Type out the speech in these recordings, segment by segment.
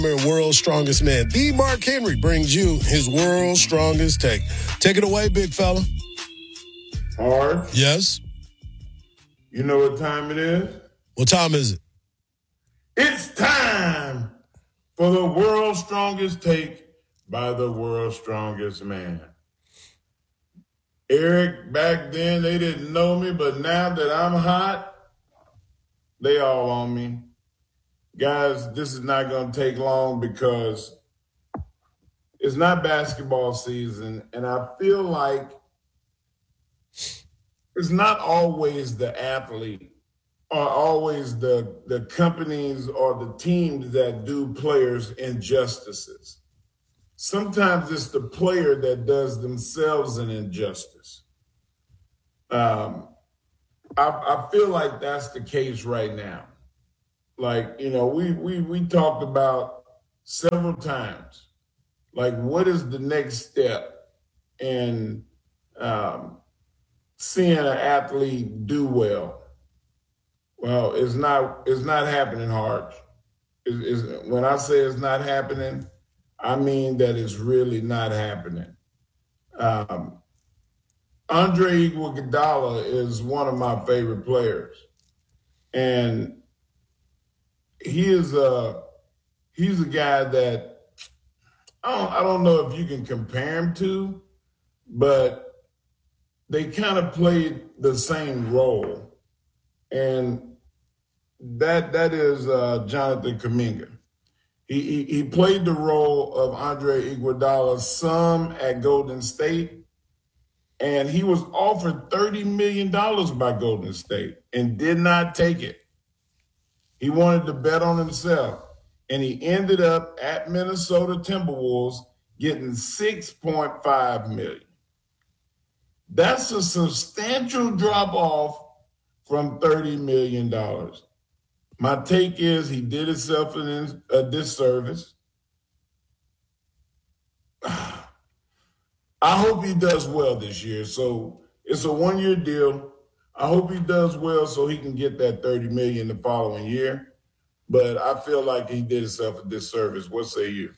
World's Strongest Man. The Mark Henry brings you his World's Strongest Take. Take it away, big fella. Hard. Yes? You know what time it is? What time is it? It's time for the World's Strongest Take by the World's Strongest Man. Eric, back then they didn't know me, but now that I'm hot, they all on me. Guys, this is not going to take long because it's not basketball season, and I feel like it's not always the athlete or always the companies or the teams that do players injustices. Sometimes it's the player that does themselves an injustice. I feel like that's the case right now. Like, you know, we talked about several times, like, what is the next step in seeing an athlete do well? Well, it's not happening hard. When I say it's not happening, I mean that it's really not happening. Andre Iguodala is one of my favorite players, and he's a guy that I don't know if you can compare him to, but they kind of played the same role, and that is Jonathan Kuminga. He played the role of Andre Iguodala some at Golden State, and he was offered $30 million by Golden State and did not take it. He wanted to bet on himself, and he ended up at Minnesota Timberwolves getting $6.5 million. That's a substantial drop-off from $30 million. My take is he did himself a disservice. I hope he does well this year. So it's a one-year deal. I hope he does well so he can get that $30 million the following year. But I feel like he did himself a disservice. What say you?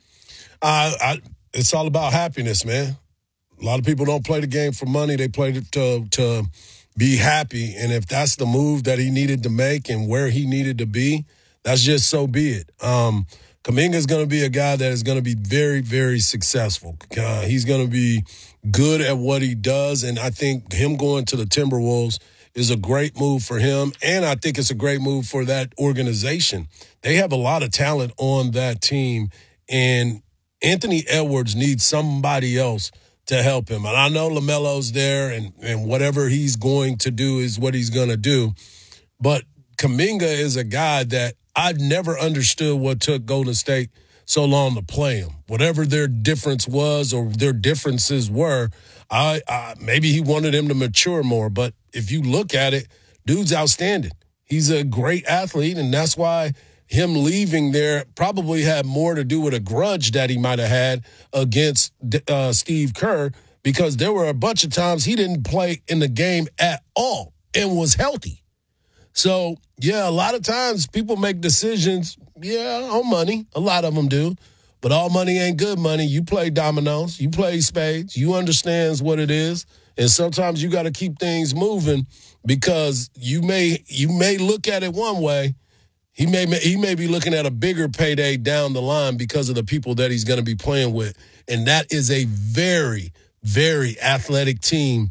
It's all about happiness, man. A lot of people don't play the game for money. They play to be happy. And if that's the move that he needed to make and where he needed to be, that's just so be it. Kuminga is going to be a guy that is going to be very, very successful. He's going to be good at what he does, and I think him going to the Timberwolves is a great move for him, and I think it's a great move for that organization. They have a lot of talent on that team, and Anthony Edwards needs somebody else to help him. And I know LaMelo's there, and whatever he's going to do is what he's going to do. But Kuminga is a guy that I've never understood what took Golden State so long to play him. Whatever their difference was or their differences were, maybe he wanted him to mature more. But if you look at it, dude's outstanding. He's a great athlete, and that's why him leaving there probably had more to do with a grudge that he might have had against Steve Kerr, because there were a bunch of times he didn't play in the game at all and was healthy. So, yeah, a lot of times people make decisions, on money. A lot of them do. But all money ain't good money. You play dominoes. You play spades. You understands what it is. And sometimes you got to keep things moving, because you may look at it one way. He may be looking at a bigger payday down the line because of the people that he's going to be playing with. And that is a very, very athletic team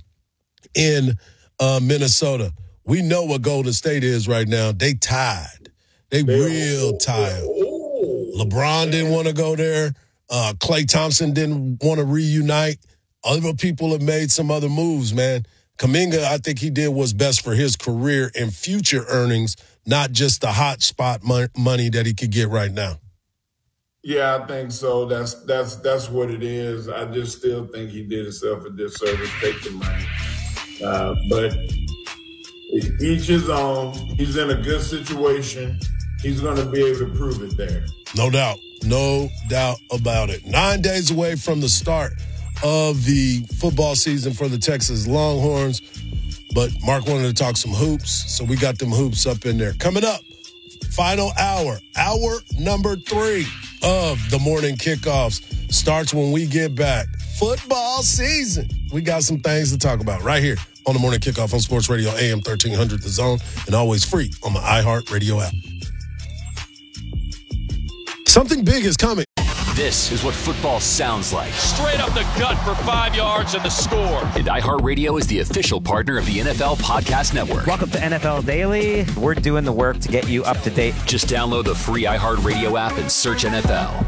in Minnesota. We know what Golden State is right now. They tied. They real tired. LeBron didn't want to go there. Klay Thompson didn't want to reunite. Other people have made some other moves, man. Kuminga, I think he did what's best for his career and future earnings, not just the hot spot money that he could get right now. Yeah, I think so. That's what it is. I just still think he did himself a disservice, take the money. But each his own. He's in a good situation. He's going to be able to prove it there. No doubt. No doubt about it. 9 days away from the start of the football season for the Texas Longhorns. But Mark wanted to talk some hoops, so we got them hoops up in there. Coming up, final hour number 3 of the morning kickoffs starts when we get back. Football season. We got some things to talk about right here on the morning kickoff on Sports Radio AM 1300 The Zone, and always free on the iHeartRadio app. Something big is coming. This is what football sounds like. Straight up the gut for 5 yards and the score. And iHeartRadio is the official partner of the NFL Podcast Network. Welcome to NFL Daily. We're doing the work to get you up to date. Just download the free iHeartRadio app and search NFL.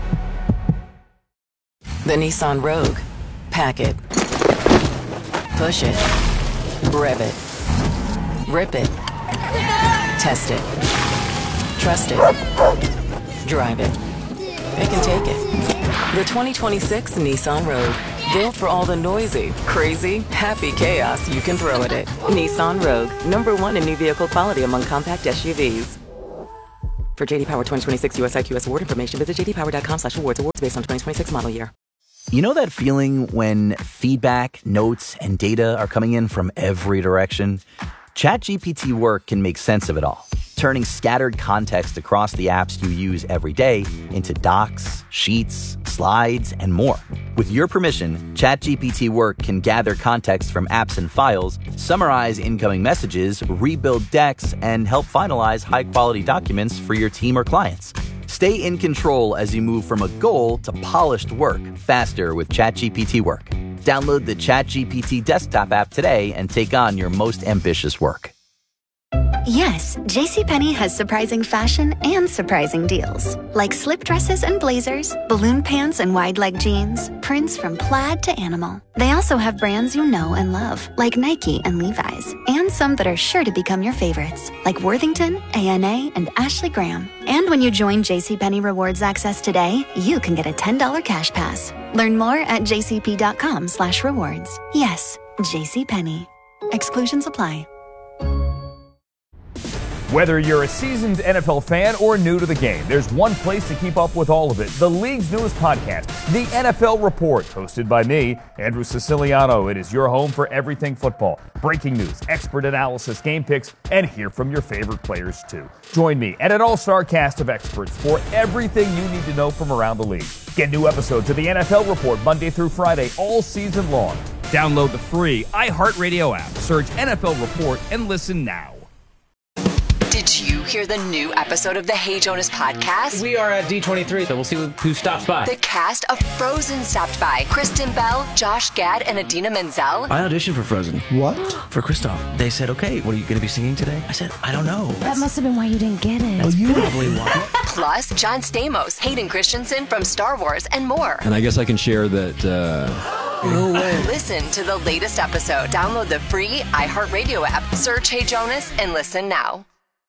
The Nissan Rogue. Pack it. Push it. Rev it. Rip it. Test it. Trust it. Drive it. It can take it. The 2026 Nissan Rogue. Built for all the noisy, crazy, happy chaos you can throw at it. Nissan Rogue. #1 in new vehicle quality among compact SUVs. For J.D. Power 2026 US IQS award information, visit jdpower.com/awards. Awards based on 2026 model year. You know that feeling when feedback, notes, and data are coming in from every direction? ChatGPT Work can make sense of it all, turning scattered context across the apps you use every day into docs, sheets, slides, and more. With your permission, ChatGPT Work can gather context from apps and files, summarize incoming messages, rebuild decks, and help finalize high-quality documents for your team or clients. Stay in control as you move from a goal to polished work faster with ChatGPT Work. Download the ChatGPT desktop app today and take on your most ambitious work. Yes, JCPenney has surprising fashion and surprising deals. Like slip dresses and blazers, balloon pants and wide leg jeans, prints from plaid to animal. They also have brands you know and love, like Nike and Levi's, and some that are sure to become your favorites, like Worthington, A&A, and Ashley Graham. And when you join JCPenney Rewards Access today, you can get a $10 cash pass. Learn more at jcp.com/rewards. Yes, JCPenney. Exclusions apply. Whether you're a seasoned NFL fan or new to the game, there's one place to keep up with all of it. The league's newest podcast, The NFL Report, hosted by me, Andrew Siciliano. It is your home for everything football. Breaking news, expert analysis, game picks, and hear from your favorite players too. Join me and an all-star cast of experts for everything you need to know from around the league. Get new episodes of The NFL Report Monday through Friday all season long. Download the free iHeartRadio app. Search NFL Report and listen now. Did you hear the new episode of the Hey Jonas podcast? We are at D23, so we'll see who stops by. The cast of Frozen stopped by. Kristen Bell, Josh Gad, and Idina Menzel. I auditioned for Frozen. What? For Kristoff. They said, okay, what are you going to be singing today? I said, I don't know. That must have been why you didn't get it. That's probably why. Plus, John Stamos, Hayden Christensen from Star Wars, and more. And I guess I can share that... No way. Listen to the latest episode. Download the free iHeartRadio app. Search Hey Jonas and listen now.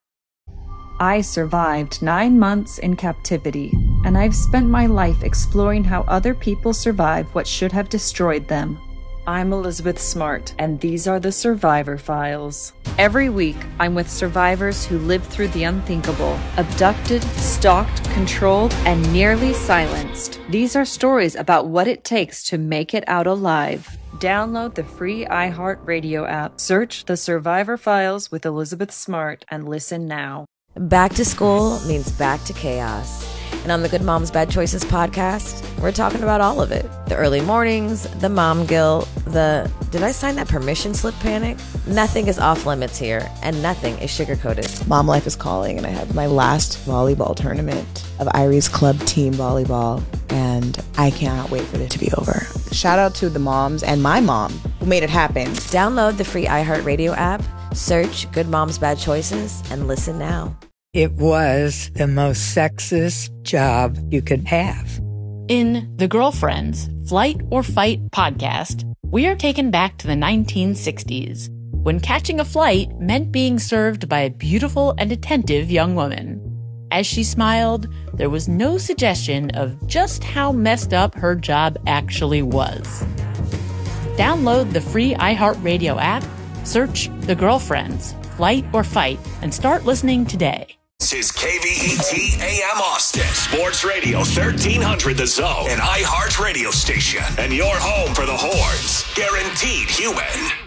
I survived 9 months in captivity, and I've spent my life exploring how other people survive what should have destroyed them. I'm Elizabeth Smart, and these are the Survivor Files. Every week, I'm with survivors who lived through the unthinkable, abducted, stalked, controlled, and nearly silenced. These are stories about what it takes to make it out alive. Download the free iHeartRadio app. Search The Survivor Files with Elizabeth Smart and listen now. Back to school means back to chaos. And on the Good Moms Bad Choices podcast, we're talking about all of it. The early mornings, the mom guilt, the did I sign that permission slip panic? Nothing is off limits here, and nothing is sugar-coated. Mom life is calling, and I have my last volleyball tournament of Irie's club team volleyball, and I cannot wait for it to be over. Shout out to the moms and my mom who made it happen. Download the free iHeartRadio app, search Good Moms Bad Choices, and listen now. It was the most sexist job you could have. In The Girlfriends, Flight or Fight podcast, we are taken back to the 1960s, when catching a flight meant being served by a beautiful and attentive young woman. As she smiled, there was no suggestion of just how messed up her job actually was. Download the free iHeartRadio app, search The Girlfriends, Flight or Fight, and start listening today. This is KVET AM Austin, Sports Radio 1300 The Zone, an iHeart radio station, and your home for the Horns. Guaranteed human.